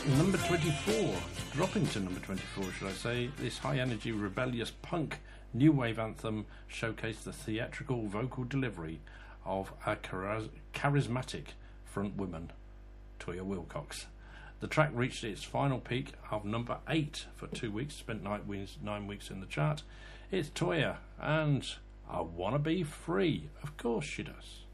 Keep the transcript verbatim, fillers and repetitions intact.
number twenty-four, dropping to number twenty-four, should I say, this high-energy, rebellious punk new wave anthem showcased the theatrical vocal delivery of a charis- charismatic frontwoman, Toya Wilcox. The track reached its final peak of number eight for two weeks, spent nine weeks, nine weeks in the chart. It's Toya, and I Wanna Be Free. Of course she does.